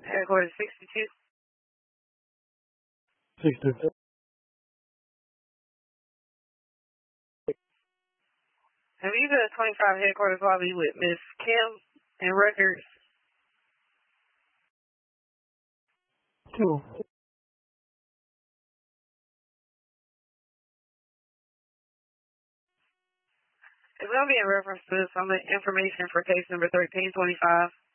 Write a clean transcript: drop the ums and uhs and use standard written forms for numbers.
Headquarters 62. 62. Have you been at 25 headquarters lobby with Miss Kim and records? 2. It's going to be in reference to some information for case number 1325.